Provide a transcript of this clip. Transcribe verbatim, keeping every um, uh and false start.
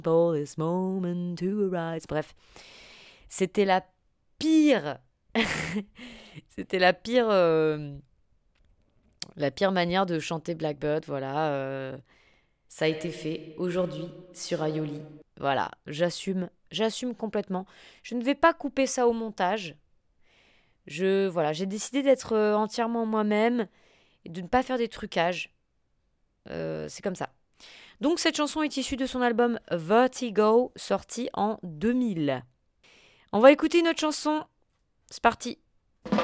For this moment to arise. Bref, c'était la pire. C'était la pire, euh, la pire manière de chanter Blackbird. Voilà, euh, ça a été fait aujourd'hui sur Aioli. Voilà, j'assume, j'assume complètement. Je ne vais pas couper ça au montage. Je, voilà, j'ai décidé d'être euh, entièrement moi-même et de ne pas faire des trucages. Euh, c'est comme ça. Donc cette chanson est issue de son album Vertigo, sorti en deux mille. On va écouter une autre chanson. C'est parti.